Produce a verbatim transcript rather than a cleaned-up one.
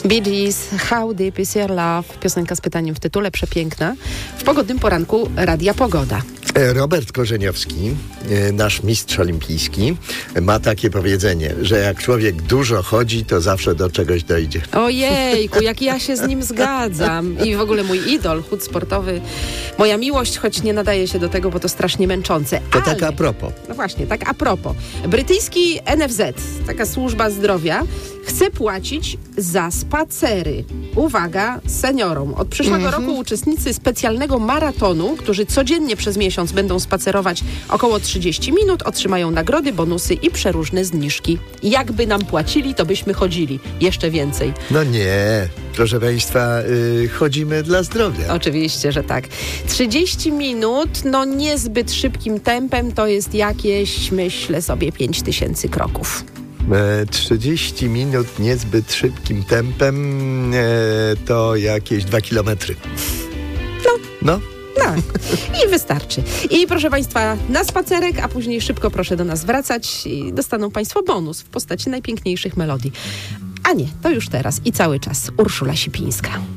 Bee Gees, How Deep Is Your Love? Piosenka z pytaniem w tytule, przepiękna. W pogodnym poranku Radia Pogoda. Robert Korzeniowski, nasz mistrz olimpijski, ma takie powiedzenie, że jak człowiek dużo chodzi, to zawsze do czegoś dojdzie. Ojejku, jak ja się z nim zgadzam. I w ogóle mój idol, chód sportowy, moja miłość, choć nie nadaje się do tego, bo to strasznie męczące. To Ale, tak a propos. No właśnie, tak a propos. Brytyjski N F Z, taka służba zdrowia, chce płacić za spacery. Uwaga, seniorom. Od przyszłego Mhm. roku uczestnicy specjalnego maratonu, którzy codziennie przez miesiąc będą spacerować około trzydzieści minut, otrzymają nagrody, bonusy i przeróżne zniżki. Jakby nam płacili, to byśmy chodzili. Jeszcze więcej. No nie, proszę Państwa, yy, chodzimy dla zdrowia. Oczywiście, że tak. trzydzieści minut, no niezbyt szybkim tempem, to jest jakieś, myślę sobie, pięć tysięcy kroków. E, trzydzieści minut niezbyt szybkim tempem e, to jakieś dwa kilometry. No. No. Tak, i wystarczy. I proszę Państwa, na spacerek, a później szybko proszę do nas wracać i dostaną Państwo bonus w postaci najpiękniejszych melodii. A nie, to już teraz i cały czas Urszula Sipińska.